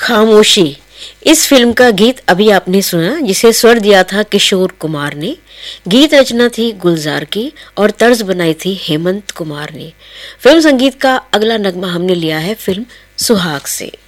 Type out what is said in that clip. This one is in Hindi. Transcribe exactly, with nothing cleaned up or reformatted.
खामोशी इस फिल्म का गीत अभी आपने सुना, जिसे स्वर दिया था किशोर कुमार ने। गीत रचना थी गुलजार की और तर्ज बनाई थी हेमंत कुमार ने। फिल्म संगीत का अगला नगमा हमने लिया है फिल्म सुहाग से।